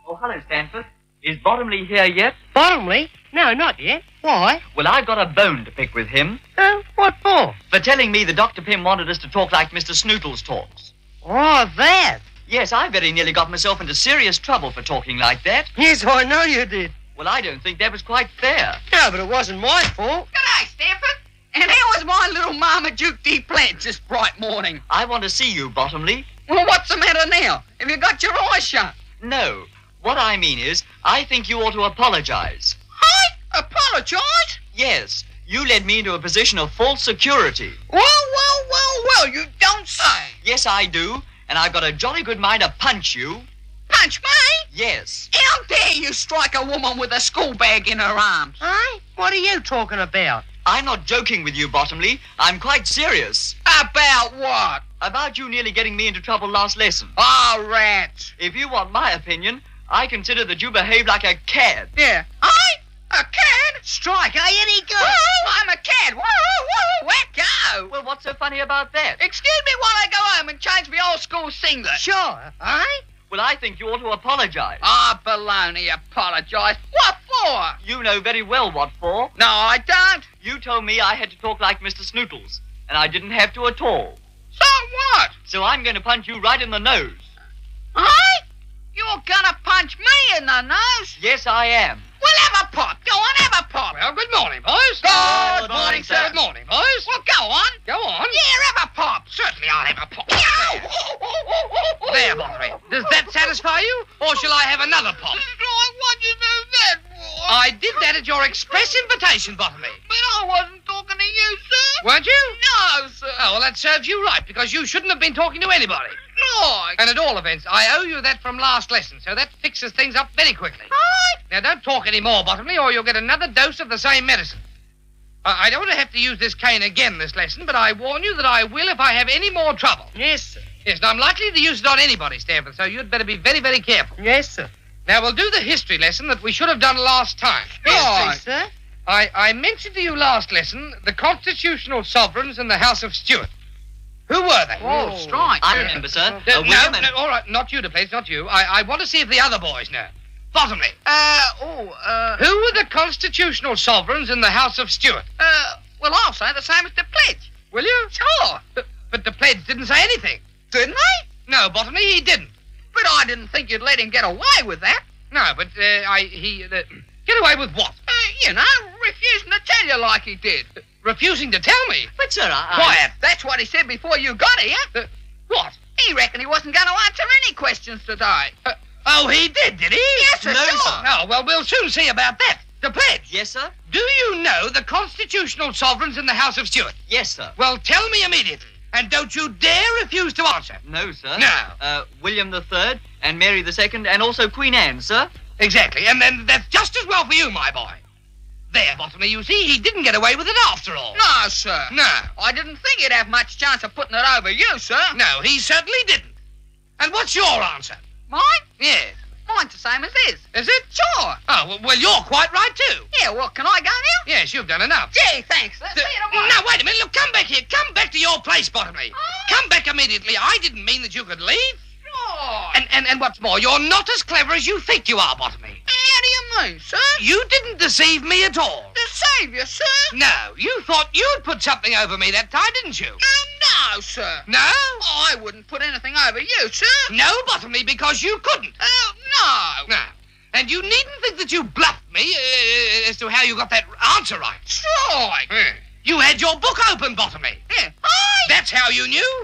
Oh, hello, Stanford. Is Bottomley here yet? Bottomley? No, not yet. Why? Well, I've got a bone to pick with him. What for? For telling me that Dr. Pym wanted us to talk like Mr. Snootles talks. Oh, that. Yes, I very nearly got myself into serious trouble for talking like that. Yes, I know you did. Well, I don't think that was quite fair. No, but it wasn't my fault. G'day, Stanford. And how was my little Marmaduke deplant this bright morning? I want to see you, Bottomley. Well, what's the matter now? Have you got your eyes shut? No. What I mean is, I think you ought to apologize. I apologize? Yes. You led me into a position of false security. Well, you don't say. Yes, I do. And I've got a jolly good mind to punch you. Punch me? Yes. How dare you strike a woman with a school bag in her arms? What are you talking about? I'm not joking with you, Bottomley. I'm quite serious. About what? About you nearly getting me into trouble last lesson. Oh, rats. If you want my opinion, I consider that you behaved like a cad. Yeah. A cad? Strike, any good? Woo, I'm a cad. Woo, wacko. Well, what's so funny about that? Excuse me while I go home and change my old school singlet. Sure, Well, I think you ought to apologize. Baloney, apologise. What for? You know very well what for. No, I don't. You told me I had to talk like Mr. Snootles, and I didn't have to at all. So what? So I'm going to punch you right in the nose. You're gonna punch me in the nose? Yes, I am. Well, have a pop. Go on, have a pop. Well, good morning, boys. Good morning, sir. Good morning, boys. Well, go on. Go on. Yeah, have a pop. Certainly I'll have a pop. There, There, Bottomley. Does that satisfy you, or shall I have another pop? What'd you do that for? I did that at your express invitation, Bottomley. But I wasn't talking to you, sir. Weren't you? No, sir. Oh, well, that serves you right, because you shouldn't have been talking to anybody. No. And at all events, I owe you that from last lesson, so that fixes things up very quickly. Now, don't talk any more, Bottomley, or you'll get another dose of the same medicine. I don't want to have to use this cane again this lesson, but I warn you that I will if I have any more trouble. Yes, sir. Yes, and I'm likely to use it on anybody, Stanford, so you'd better be very, very careful. Yes, sir. Now, we'll do the history lesson that we should have done last time. Yes, sir. I mentioned to you last lesson the constitutional sovereigns in the House of Stuart. Who were they? Oh, strike. I remember, sir. No, William and... all right, not you, please, not you. I want to see if the other boys know. Bottomley. Who were the constitutional sovereigns in the House of Stuart? Well, I'll say the same as the pledge. Will you? Sure. But the pledge didn't say anything. Didn't they? No, Bottomley, he didn't. But I didn't think you'd let him get away with that. No, but get away with what? Refusing to tell you like he did. Refusing to tell me. But, sir, Quiet. That's what he said before you got here. What? He reckoned he wasn't going to answer any questions today. He did he? Yes, sir, No, sure. sir. Oh, well, we'll soon see about that. The pledge. Yes, sir? Do you know the constitutional sovereigns in the House of Stuart? Yes, sir. Well, tell me immediately. And don't you dare refuse to answer. No, sir. No. William III and Mary II and also Queen Anne, sir. Exactly. And then that's just as well for you, my boy. There, Bottomley, you see, he didn't get away with it after all. No, sir. No. I didn't think he'd have much chance of putting it over you, sir. No, he certainly didn't. And what's your answer? Mine? Yes. Mine's the same as his. Is it? Sure. Oh, well, you're quite right, too. Yeah, well, can I go now? Yes, you've done enough. Gee, thanks. See you tomorrow. Now, wait a minute. Look, come back here. Come back to your place, Bottomley. Come back immediately. I didn't mean that you could leave. Sure. And what's more, you're not as clever as you think you are, Bottomley. How do you mean, sir? You didn't deceive me at all. Deceive you, sir? No, you thought you'd put something over me that time, didn't you? No, sir. No? I wouldn't put anything over you, sir. No, Bottomley, because you couldn't. No. No. And you needn't think that you bluffed me as to how you got that answer right. Strike. You had your book open, Bottomley. Yeah. That's how you knew.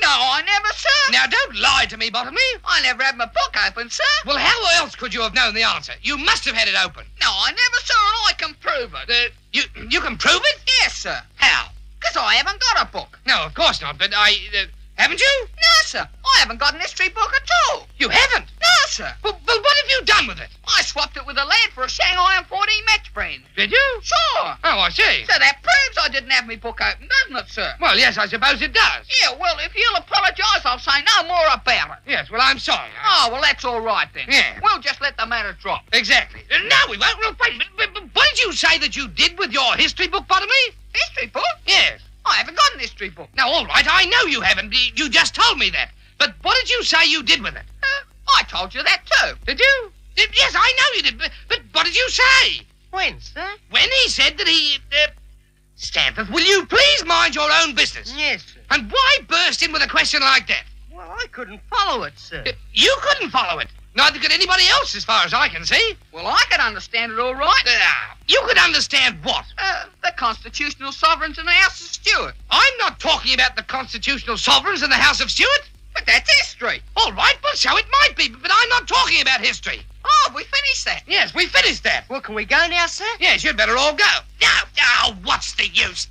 I never, sir. Now, don't lie to me, Bottomley. I never had my book open, sir. Well, how else could you have known the answer? You must have had it open. No, I never, sir, and I can prove it. You can prove it? Yes, sir. How? Because I haven't got a book. No, of course not, but haven't you? No, sir. I haven't got an history book at all. You haven't? No, sir. Well, what have you done with it? I swapped it with a lad for a Shanghai and 40 match brand. Did you? Sure. Oh, I see. So that proves I didn't have my book open, doesn't it, sir? Well, yes, I suppose it does. Yeah, well, if you'll apologise, I'll say no more about it. Yes, well, I'm sorry. Oh, well, that's all right then. Yeah. We'll just let the matter drop. Exactly. No, we won't. Well, wait, but what did you say that you did with your history book, Bottomley? History book? Yes. I haven't got an history book. Now, all right, I know you haven't. You just told me that. But what did you say you did with it? I told you that too. Did you? Yes, I know you did, but what did you say? When, sir? When he said that he... Stanford, will you please mind your own business? Yes, sir. And why burst in with a question like that? Well, I couldn't follow it, sir. You couldn't follow it. Neither could anybody else, as far as I can see. Well, I could understand it all right. You could understand what? The constitutional sovereigns in the House of Stuart. I'm not talking about the constitutional sovereigns in the House of Stuart. But that's history. All right, well, so it might be, but I'm not talking about history. Oh, we finished that. Yes, we finished that. Well, can we go now, sir? Yes, you'd better all go. Now, what's the use?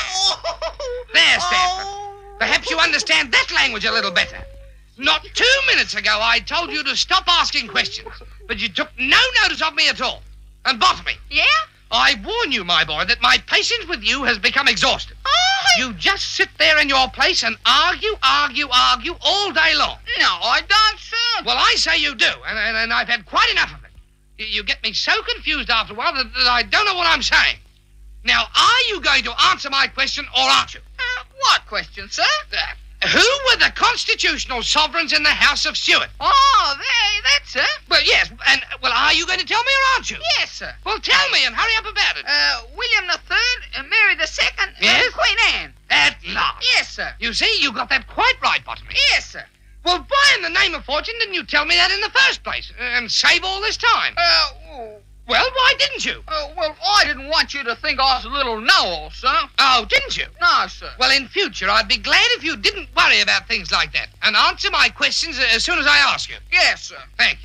There, Stanford. Perhaps you understand that language a little better. Not 2 minutes ago, I told you to stop asking questions, but you took no notice of me at all. And Bottomley. Yeah? I warn you, my boy, that my patience with you has become exhausted. You just sit there in your place and argue all day long. No, I don't, sir. Well, I say you do, and I've had quite enough of it. You get me so confused after a while that I don't know what I'm saying. Now, are you going to answer my question or aren't you? What question, sir? Who were the constitutional sovereigns in the House of Stuart? Oh, that's it. Well, yes, and, are you going to tell me or aren't you? Yes, sir. Well, tell me and hurry up about it. William III, Mary II, Yes? and Queen Anne. At last. Yes, sir. You see, you got that quite right, Bottomley. Yes, sir. Well, why in the name of fortune didn't you tell me that in the first place and save all this time? Well, why didn't you? Well, I didn't want you to think I was a little know-all, sir. Oh, didn't you? No, sir. Well, in future, I'd be glad if you didn't worry about things like that and answer my questions as soon as I ask you. Yes, sir. Thank you.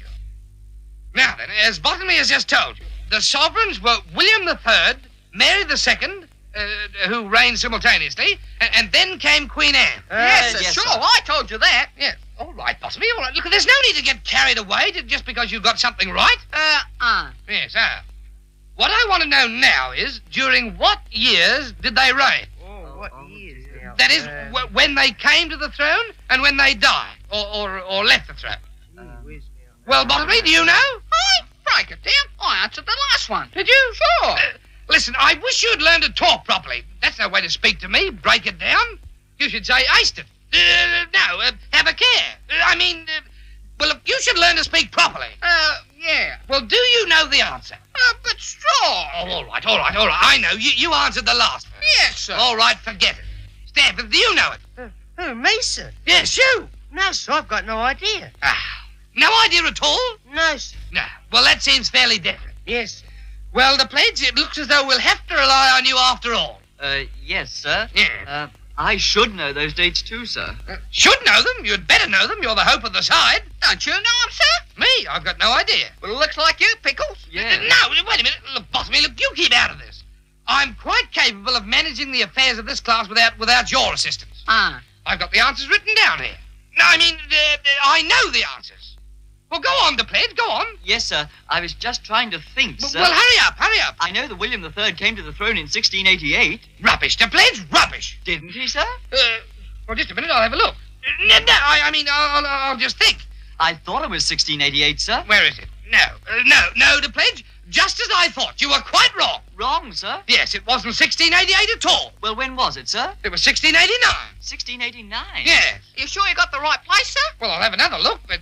Now then, as Bottomley has just told you, the sovereigns were William III, Mary II, who reigned simultaneously, and then came Queen Anne. Yes, sir. yes, Sure, sir. I told you that. Yeah, all right, Bottomley, all right. Look, there's no need to get carried away just because you got something right. Yes, What I want to know now is, during what years did they reign? Oh, what years now? That is, when they came to the throne and when they died, or left the throne. Well, Bottomley, do you know? Break it down. I answered the last one. Did you? Sure. Listen, I wish you'd learn to talk properly. That's no way to speak to me. Break it down. You should say, iced it. Have a care. Well, you should learn to speak properly. Yeah. Well, do you know the answer? But sure. Oh, all right. I know. You answered the last one. Yes, sir. All right, forget it. Stanford, do you know it? Who, me, sir? Yes, you. No, sir, I've got no idea. No idea at all? No, sir. No. Well, that seems fairly definite. Yes, sir. Well, the pledge, it looks as though we'll have to rely on you after all. Yes, sir. Yeah. I should know those dates too, sir. Should know them. You'd better know them. You're the hope of the side. Don't you know him, sir? Me? I've got no idea. Well, it looks like you, Pickles. Yeah. No, wait a minute. Look, Bottomley, you keep out of this. I'm quite capable of managing the affairs of this class without your assistance. I've got the answers written down here. No, I know the answers. Well, go on, the pledge, go on. Yes, sir. I was just trying to think, sir. Well, hurry up. I know that William III came to the throne in 1688. Rubbish, the pledge, rubbish. Didn't he, sir? Well, just a minute, I'll have a look. No, I'll just think. I thought it was 1688, sir. Where is it? No, the pledge. Just as I thought. You were quite wrong. Wrong, sir. Yes, it wasn't 1688 at all. Well, when was it, sir? It was 1689. 1689? Yes. You sure you got the right place, sir? Well, I'll have another look, but...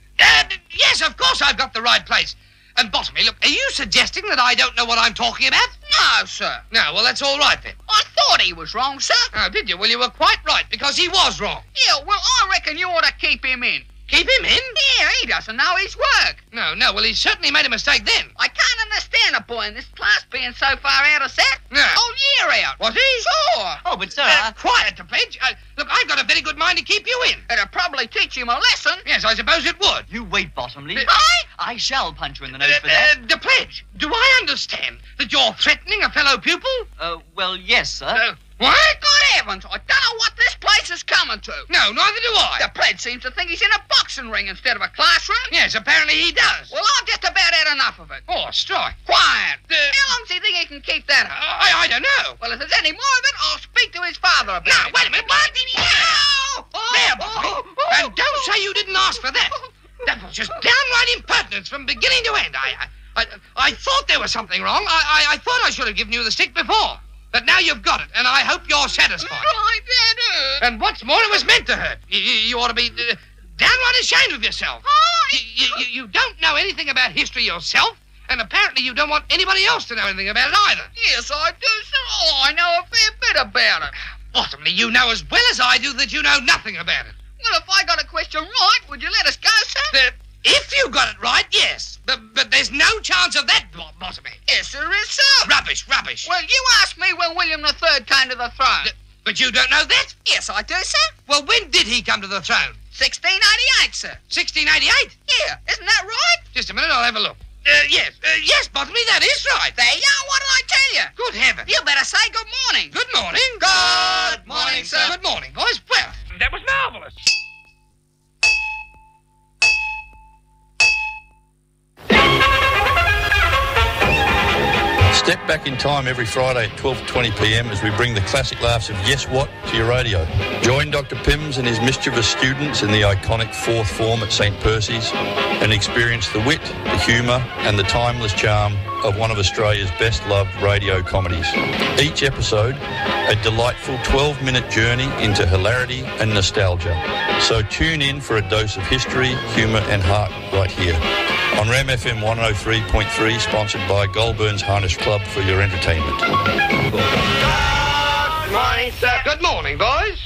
yes, of course I've got the right place. And Bottomley, look, are you suggesting that I don't know what I'm talking about? No, sir. No, well, that's all right then. I thought he was wrong, sir. Oh, did you? Well, you were quite right, because he was wrong. Yeah, well, I reckon you ought to keep him in. Keep him in? Yeah, he doesn't know his work. No, well, he certainly made a mistake then. I can't understand a boy in this class being so far out of set. No. Whole year out. Was he? Sure. Oh, but, sir, Quiet, the pledge. Look, I've got a very good mind to keep you in. It'll probably teach him a lesson. Yes, I suppose it would. You wait, Bottomley. Aye? I shall punch you in the nose for that. The pledge. Do I understand that you're threatening a fellow pupil? Well, yes, sir. What? Good heavens, I don't know what this place is coming to. No, neither do I. The pledge seems to think he's in a boxing ring instead of a classroom. Yes, apparently he does. Well, I've just about had enough of it. Oh, strike. Quiet. How long does he think he can keep that up? I don't know. Well, if there's any more of it, I'll speak to his father about No, it. wait a minute. What? There, Bottomley. And don't say you didn't ask for that. That was just downright impertinence from beginning to end. I thought there was something wrong. I thought I should have given you the stick before. But now you've got it, and I hope you're satisfied. Right, that hurt. And what's more, it was meant to hurt. You ought to be downright ashamed of yourself. You don't know anything about history yourself, and apparently you don't want anybody else to know anything about it either. Yes, I do, sir. Oh, I know a fair bit about it. Bottomley, you know as well as I do that you know nothing about it. Well, if I got a question right, would you let us go, sir? If you got it right, yes. But there's no chance of that, Bottomley. Yes, there is, sir. Rubbish. Well, you asked me when William III came to the throne. But you don't know that? Yes, I do, sir. Well, when did he come to the throne? 1688, sir. 1688? Yeah, isn't that right? Just a minute, I'll have a look. Yes, Bottomley, that is right. There you are. What did I tell you? Good heavens. You better say good morning. Good morning. Good morning, sir. Good morning, boys. Well, that was marvellous. Step back in time every Friday at 12:20pm as we bring the classic laughs of Yes What to your radio. Join Dr. Pims and his mischievous students in the iconic fourth form at St. Percy's and experience the wit, the humour and the timeless charm of one of Australia's best-loved radio comedies. Each episode, a delightful 12-minute journey into hilarity and nostalgia. So tune in for a dose of history, humour and heart right here on Ram FM 103.3, sponsored by Goulburn's Harness Club for your entertainment. Good morning, sir. Good morning, boys.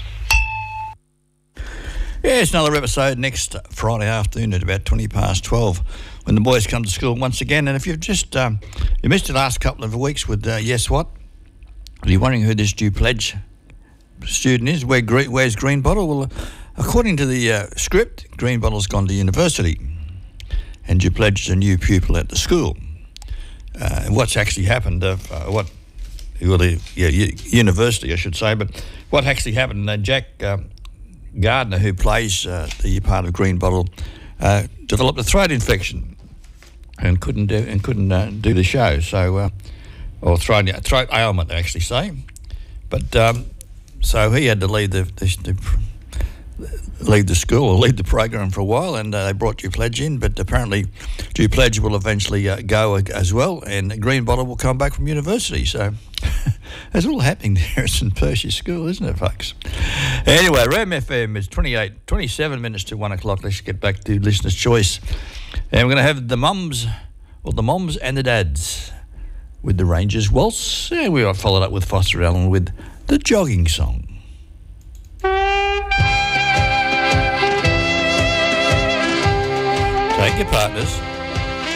Yes, another episode next Friday afternoon at about 12 when the boys come to school once again. And if you've just you missed the last couple of weeks with Yes What, are you wondering who this due pledge student is? Where's Greenbottle? Well, according to the script, Greenbottle's gone to university. And you pledged a new pupil at the school. What's actually happened, university, I should say, but what actually happened, Jack Gardner, who plays the part of Greenbottle, developed a throat infection and couldn't do the show, so, or throat ailment, they actually say. But so he had to leave the school or leave the program for a while, and they brought Due Pledge in, but apparently Due Pledge will eventually go as well, and Greenbottle will come back from university. So it's all happening there at St. Percy's School, isn't it, folks? Anyway, Ram FM is 27 minutes to 1 o'clock. Let's get back to Listener's Choice. And we're going to have the moms and the dads with the Rangers Waltz. And we followed up with Foster Allen with the Jogging Song. Take your partners